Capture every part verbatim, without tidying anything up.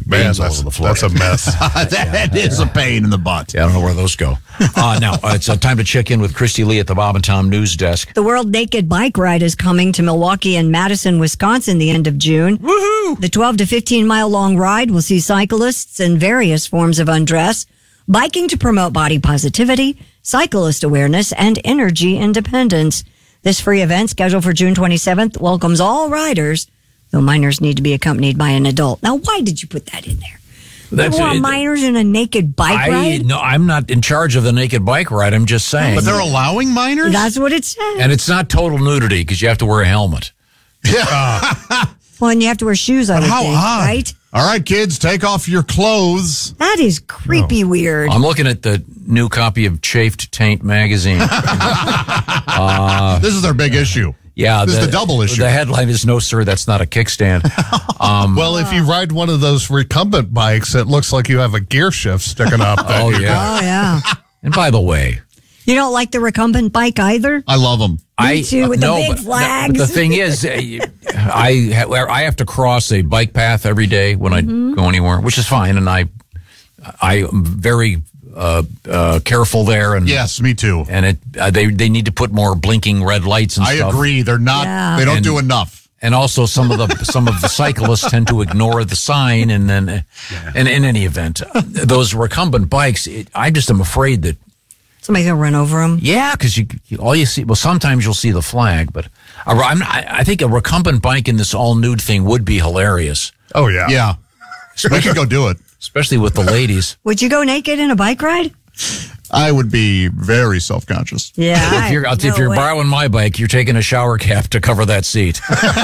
veins all over the floor. That's a mess. That yeah. is a pain in the butt. Yeah, I don't know where those go. Uh, now, uh, it's uh, time to check in with Christy Lee at the Bob and Tom News Desk. The World Naked Bike Ride is coming to Milwaukee and Madison, Wisconsin, the end of June. Woohoo! The twelve to fifteen mile long ride will see cyclists in various forms of undress, biking to promote body positivity, cyclist awareness, and energy independence. This free event, scheduled for June twenty-seventh, welcomes all riders, though minors need to be accompanied by an adult. Now, why did you put that in there? That's you want it, minors in a naked bike I, ride? No, I'm not in charge of the naked bike ride. I'm just saying. But they're allowing minors? That's what it says. And it's not total nudity because you have to wear a helmet. Yeah. Uh, well, and you have to wear shoes, I would how think, odd. right? All right, kids, take off your clothes. That is creepy oh. weird. I'm looking at the new copy of Chafed Taint magazine. uh, this is their big issue. Yeah, this the, is the double issue. The headline is, "No, sir, that's not a kickstand." Um, well, if you ride one of those recumbent bikes, it looks like you have a gear shift sticking up. Oh, yeah. Oh, yeah. And by the way, you don't like the recumbent bike either? I love them. Me too, with no, the big but, flags. No, but the thing is, I I have to cross a bike path every day when mm-hmm. I go anywhere, which is fine, and I I am very uh, uh, careful there. And yes, me too. And it uh, they they need to put more blinking red lights and I stuff. I agree. They're not. Yeah. They don't and, do enough. And also, some of the some of the cyclists tend to ignore the sign, and then, yeah. and in any event, those recumbent bikes, it, I just am afraid that. Somebody's gonna run over them. Yeah, because you, you all you see. Well, sometimes you'll see the flag, but a, I'm, I think a recumbent bike in this all nude thing would be hilarious. Oh yeah, yeah. We could go do it, especially with the ladies. Would you go naked in a bike ride? I would be very self conscious. Yeah, if you're no if you're way. borrowing my bike, you're taking a shower cap to cover that seat.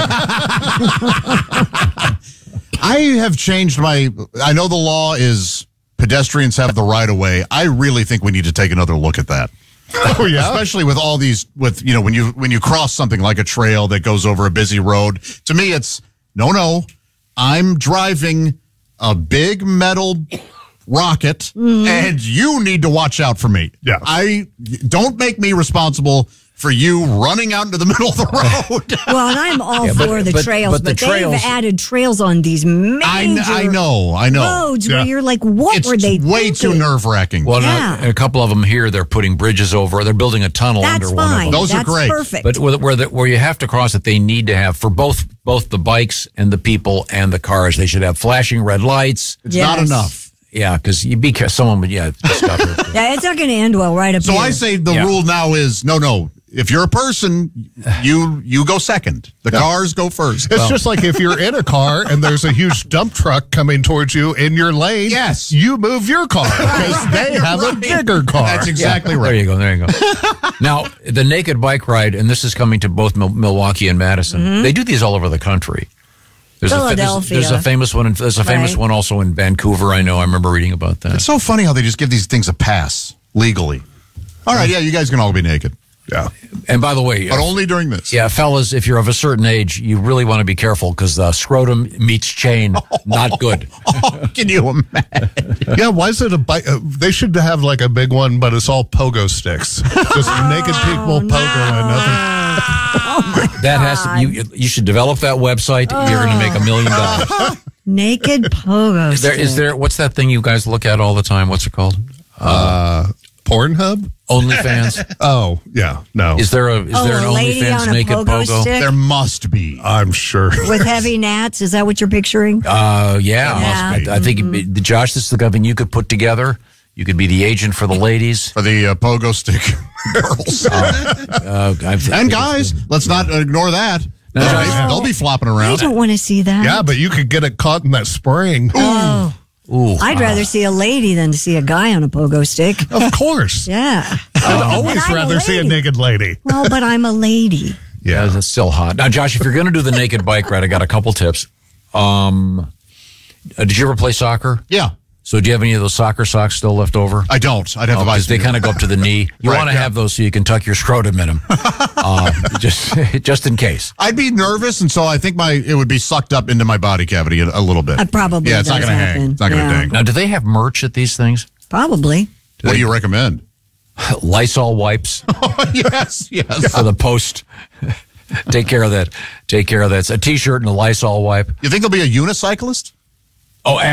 I have changed my. I know the law is. Pedestrians have the right of way. I really think we need to take another look at that. Oh yeah, especially with all these, with you know, when you when you cross something like a trail that goes over a busy road. To me, it's no, no. I'm driving a big metal rocket, mm-hmm. and you need to watch out for me. Yeah, I don't make me responsible for you running out into the middle of the road. Well, and I'm all yeah, for but, the but, trails, but, the but trails, they've added trails on these major I, I know, I know. roads yeah. where you're like, what it's were they way thinking? too nerve-wracking. Well, yeah. now, a couple of them here, they're putting bridges over. They're building a tunnel That's under fine. one of them. Those That's are great. Perfect. But where, where, the, where you have to cross it, they need to have, for both both the bikes and the people and the cars, they should have flashing red lights. It's yes. not enough. Yeah, because you be someone would, yeah, discover it. Yeah, it's not going to end well right up So here. I say the Yeah. rule now is, no, no. If you're a person, you you go second. The Yeah. cars go first. It's Well, just like if you're in a car and there's a huge dump truck coming towards you in your lane. Yes. you move your car because they have a bigger car. That's exactly Yeah, right. There you go. There you go. Now, the naked bike ride, and this is coming to both Mil- Milwaukee and Madison. Mm-hmm. They do these all over the country. There's Philadelphia. A, there's, there's a famous one. In, there's a famous Right. one also in Vancouver. I know. I remember reading about that. It's so funny how they just give these things a pass legally. All right, yeah, you guys can all be naked. Yeah. And by the way, But only during this. yeah, fellas, if you're of a certain age, you really want to be careful because uh, scrotum meets chain, not good. Oh, can you imagine? Yeah, why is it a bike? Uh, they should have like a big one, but it's all pogo sticks. Just naked people no. pogoing. Nothing. Oh my That has to, you. You should develop that website. You're going to make a million dollars. Naked pogo Is there? Is stick. there? What's that thing you guys look at all the time? What's it called? Uh, Pornhub? OnlyFans. Oh, yeah. No. Is there a? Is Oh, there an a lady OnlyFans on a naked pogo pogo? stick? There must be. I'm sure. With heavy gnats? Is that what you're picturing? Uh, yeah. Yeah. Must be. I think mm-hmm. it, Josh, this is the thing you could put together. You could be the agent for the ladies. For the uh, pogo stick girls. Uh, I've, And guys, let's not ignore that. No, They'll, Josh- be, they'll be flopping I around. don't want to see that. Yeah, but you could get it caught in that spring. Oh. Ooh, I'd rather see a lady than to see a guy on a pogo stick. Of course. Yeah. I'd But always I'm a rather see a lady. naked lady. Well, but I'm a lady. yeah, that's still hot. Now, Josh, if you're going to do the naked bike ride, I got a couple tips. Um, uh, did you ever play soccer? Yeah. So do you have any of those soccer socks still left over? I don't. I'd have Oh, to buy because they some. kind of go up to the knee. You Right, want to yeah. have those so you can tuck your scrotum in them, uh, just just in case. I'd be nervous, and so I think my it would be sucked up into my body cavity a, a little bit. It probably Yeah, it's not does going to hang. happen. It's not going to Yeah. hang. Now, do they have merch at these things? Probably. What do you recommend? Lysol wipes yes, yes. for the post. Take care of that. Take care of that. It's a T-shirt and a Lysol wipe. You think there'll be a unicyclist? Oh,